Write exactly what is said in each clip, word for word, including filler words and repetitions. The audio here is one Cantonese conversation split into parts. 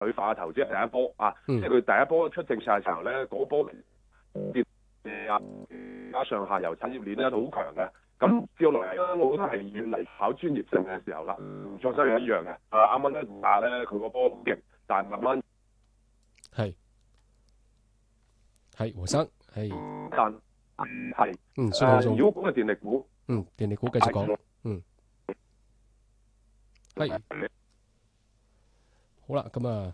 佢化投資係第一波啊， 嗯、 即係佢第一波出政策嘅時候咧，嗰波跌啊加上下游產業鏈咧好強嘅。咁接落嚟咧，我覺得係越嚟考專業性嘅時候啦。裝修又一樣嘅，啊啱啱咧話咧佢個波好勁，但係慢慢係係胡生係， 但係嗯信號仲如果講嘅電力股， 嗯電力股繼續講，嗯係好啦，咁啊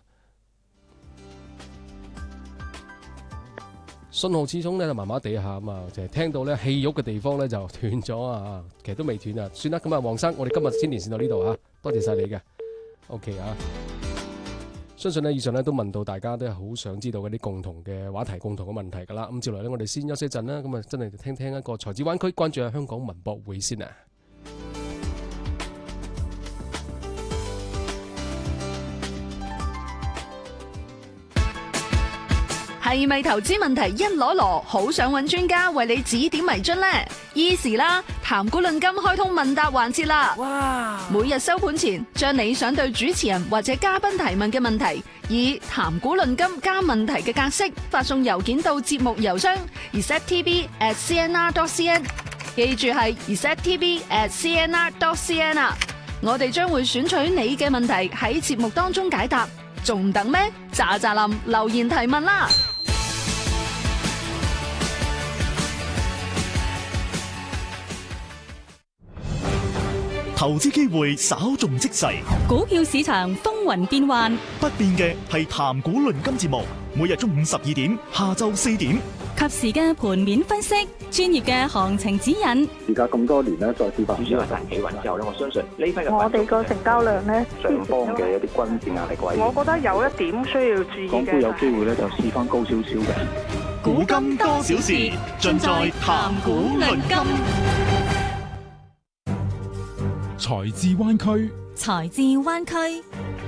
信號始終咧就麻麻地下咁啊，就係聽到咧氣郁嘅地方咧就斷咗啊，其實都未斷啊，算啦，咁啊黃生，我哋今日先連線到呢度啊，多謝晒你嘅 ，OK 啊。相信咧，以上咧都問到大家都係好想知道嗰啲共同嘅話題、共同嘅問題㗎啦。咁接來咧，我哋先休息一陣啦。咁啊，真係聽聽一個財資灣區，關注下香港文博會先啊。 係咪投資問題一籮籮，好想揾專家為你指點迷津呢？依時啦，談股論金開通問答環節啦！哇！每日收盤前，將你想對主持人或者嘉賓提問嘅問題，以談股論金加問題嘅格式發送郵件到節目郵箱 r s e t t v at c n r dot c n， 記住係 r s e t t v at c n r dot c n 啊！我哋將會選取你嘅問題喺節目當中解答，仲等咩？喳喳林留言提問啦！ 投資機會稍縱即逝， 股票市場風雲變幻， 不變嘅係談股論金節目，每日中午十二點，下晝四點， 及時嘅盤面分析，專業嘅行情指引。 而家咁多年咧，再次發主要係大企穩之後咧，我相信呢批嘅我哋個成交量咧， 上方嘅一啲均線壓力位， 我覺得有一點需要注意嘅， 港股有機會咧就試翻高少少嘅。 股金多少事，盡在談股論金。 財資灣區， 財資灣區。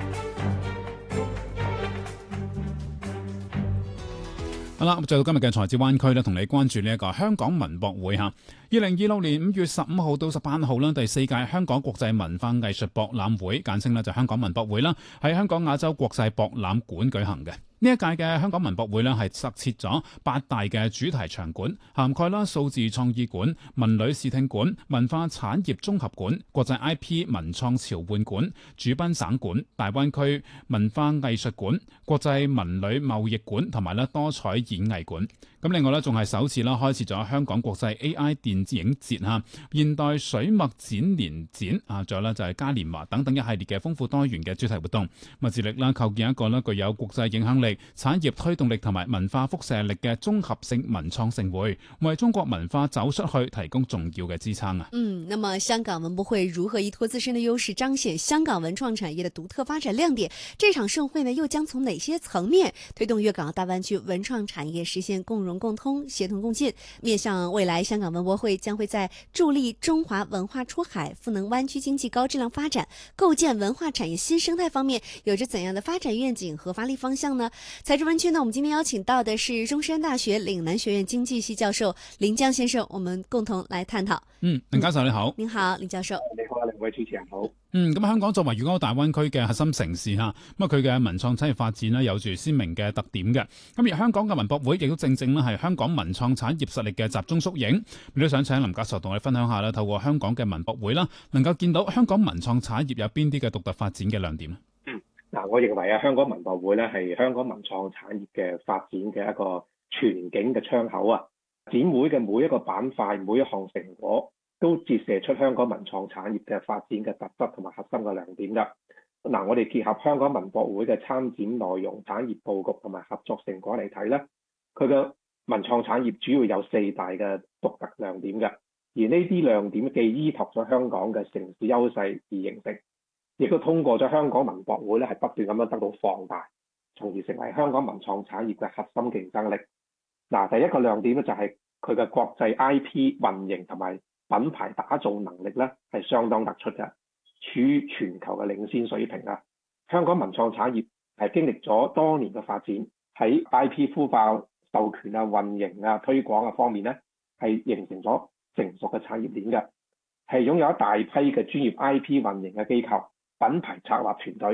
好啦，就到今日嘅財資灣區咧，同你關注呢一個香港文博會吓。二零二六年五月十五號到十八號啦，第四屆香港國際文化藝術博覽會，簡稱咧就香港文博會啦，喺香港亞洲國際博覽館舉行嘅。呢一屆嘅香港文博會咧係設設咗八大嘅主題場館，涵蓋啦數字創意館、文旅視聽館、文化產業綜合館、國際 I P 文創潮玩館、主賓省館、大灣區文化藝術館、國際文旅貿易館同埋咧多彩演藝館。咁另外咧仲係首次啦開設咗香港國際 A I 電影節嚇、現代水墨展年展啊，仲有咧就係嘉年華等等一系列嘅豐富多元嘅主題活動，咪致力啦構建一個咧具有國際影響力、產業推動力同埋文化輻射力嘅綜合性文創盛會，為中國文化走出去提供重要嘅支撐啊！ 嗯，那麼香港文博會如何依託自身的優勢，彰顯香港文創產業的獨特發展亮點？這場盛會呢，又將從哪些層面推動粵港澳大灣區文創產業實現共融共通、協同共進？面向未來，香港文博會將會在助力中華文化出海、賦能灣區經濟高質量發展、構建文化產業新生態方面，有着怎樣的發展願景和發力方向呢？財資灣區呢，我們今天邀請到的是中山大學嶺南學院經濟系教授林江先生，我們共同來探討。 嗯，林教授你好。 您好，林教授。 你好，兩位主持人好。 嗯，咁香港作為粵港澳大灣區嘅核心城市嚇，咁啊佢嘅文創產業發展呢，有住鮮明嘅特點嘅。咁而香港嘅文博會亦都正正咧係香港文創產業實力嘅集中縮影。亦都想請林教授同我哋分享下啦，透過香港嘅文博會啦，能夠見到香港文創產業有邊啲嘅獨特發展嘅亮點。 嗯，嗱，我認為啊，香港文博會咧係香港文創產業嘅發展嘅一個全景嘅窗口啊。展會嘅每一個板塊、每一項成果，都折射出香港文創產業嘅發展嘅特質同埋核心嘅亮點㗎。嗱，我哋結合香港文博會嘅參展內容、產業佈局同埋合作成果嚟睇咧，佢嘅文創產業主要有四大嘅獨特亮點㗎。而呢啲亮點既依託咗香港嘅城市優勢而形成，亦都通過咗香港文博會咧係不斷咁樣得到放大，從而成為香港文創產業嘅核心競爭力。嗱，第一個亮點咧就係佢嘅國際 I P 運營同埋品牌打造能力咧係相當突出嘅，處於全球嘅領先水平啊！香港文創產業係經歷咗多年嘅發展，喺 I P 孵化、授權啊、運營啊、推廣啊方面咧係形成咗成熟嘅產業鏈嘅，係擁有一大批嘅專業 I P 運營嘅機構、品牌策劃團隊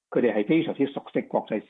佢哋係非常之熟悉國際